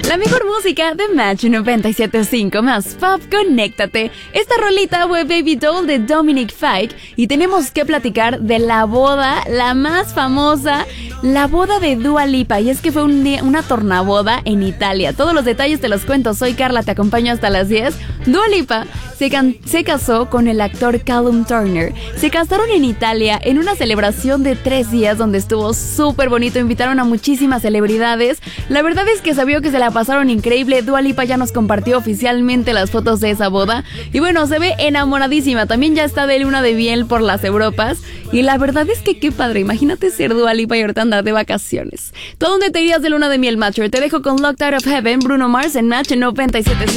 La mejor música de Match 97.5 más pop, conéctate. Esta rolita fue Baby Doll de Dominic Fike y tenemos que platicar de la boda, la más famosa, la boda de Dua Lipa. Y es que fue una tornaboda en Italia. Todos los detalles te los cuento. Soy Carla, te acompaño hasta las 10. Dua Lipa se casó con el actor Callum Turner. Se casaron en Italia en una celebración de 3 días donde estuvo súper bonito. Invitaron a muchísimas celebridades. La verdad es que se vio que se la pasaron increíble. Dua Lipa ya nos compartió oficialmente las fotos de esa boda. Y bueno, se ve enamoradísima. También ya está de luna de miel por las Europas. Y la verdad es que qué padre. Imagínate ser Dua Lipa y ahorita andar de vacaciones. ¿Tú a dónde te irías de luna de miel, Matcher? Te dejo con Locked Out of Heaven, Bruno Mars en Match 97.5.